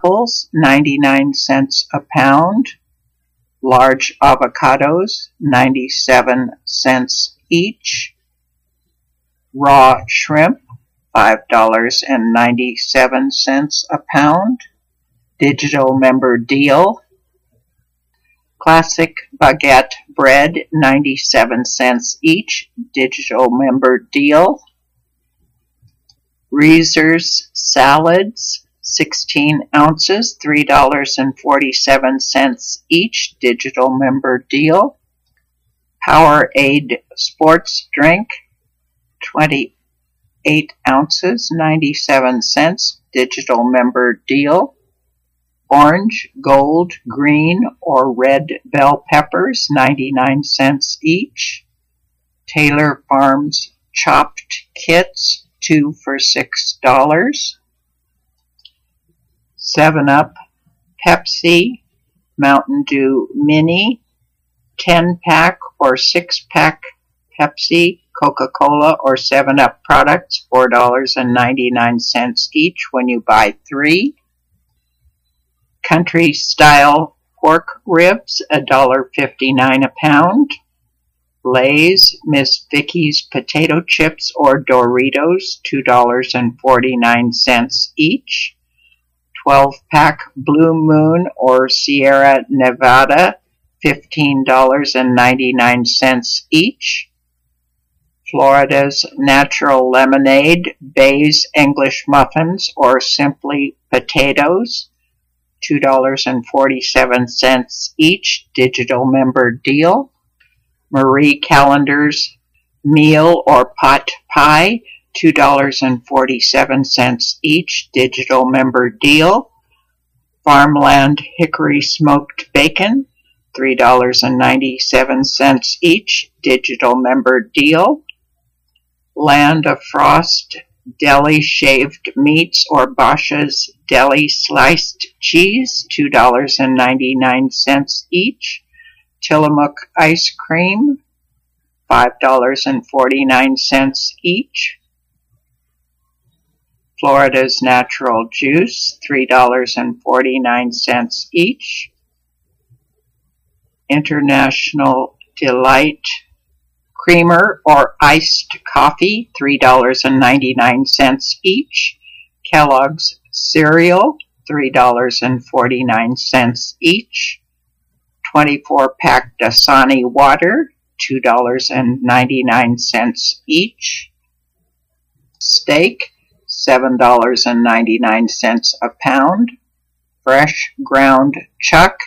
apples, 99 cents a pound. Large avocados, 97 cents each. Raw shrimp, $5.97 a pound. Digital member deal. Classic baguette bread, 97 cents each. Digital member deal. Reese's salads, 16 ounces, $3.47 each. Digital member deal. Powerade sports drink, 28 ounces, 97 cents. Digital member deal. Orange, gold, green, or red bell peppers, 99 cents each. Taylor Farms chopped kits, 2 for $6. 7-Up, Pepsi, Mountain Dew Mini, 10-pack or 6-pack Pepsi, Coca-Cola, or 7-Up products, $4.99 each when you buy 3. Country Style pork ribs, $1.59 a pound. Lay's Miss Vickie's potato chips or Doritos, $2.49 each. 12-pack Blue Moon or Sierra Nevada, $15.99 each. Florida's Natural Lemonade, Bay's English Muffins or Simply Potatoes, $2.47 each. Digital member deal. Marie Callender's meal or pot pie, $2.47 each. Digital member deal. Farmland Hickory smoked bacon, $3.97 each. Digital member deal. Land of Frost deli shaved meats or Bosch's deli sliced cheese, $2.99 each. Tillamook ice cream, $5.49 each. Florida's Natural Juice, $3.49 each. International Delight creamer or iced coffee, $3.99 each. Kellogg's cereal, $3.49 each. 24-pack Dasani water, $2.99 each. Steak, $7.99 a pound. Fresh ground chuck,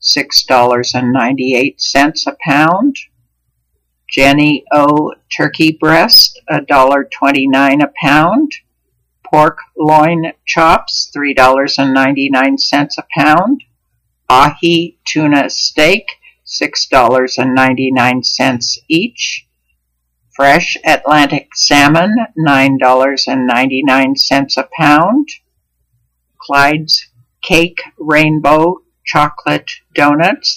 $6.98 a pound. Jenny O turkey breast, $1.29 a pound. Pork loin chops, $3.99 a pound. Ahi tuna steak, $6.99 each. Fresh Atlantic salmon, $9.99 a pound. Clyde's Cake Rainbow chocolate donuts,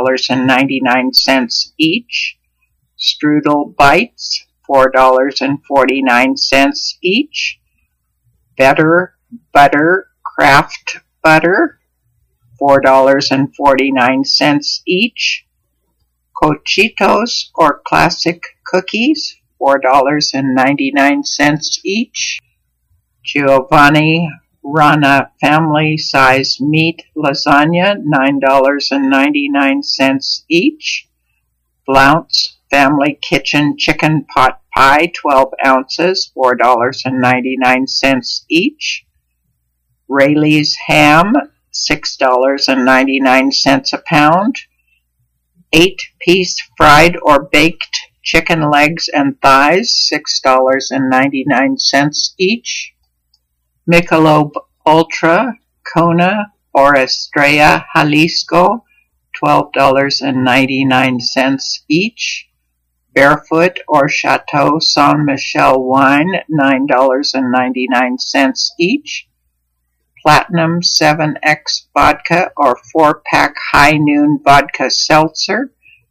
$3.99 each. Strudel bites, $4.49 each. Better butter craft butter, $4.49 each. Cochitos or classic cookies, $4.99 each. Giovanni Rana family size meat lasagna, $9.99 each. Blount's Family Kitchen chicken pot pie, 12 ounces, $4.99 each. Rayleigh's ham, $6.99 a pound. 8-piece fried or baked chicken legs and thighs, $6.99 each. Michelob Ultra, Kona or Estrella Jalisco, $12.99 each. Barefoot or Chateau Saint Michelle wine, $9.99 each. Platinum 7X vodka or 4-pack High Noon vodka seltzer,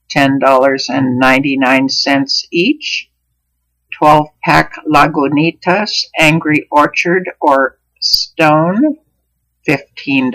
$10.99 each. 12-pack Lagunitas Angry Orchard or Stone, $15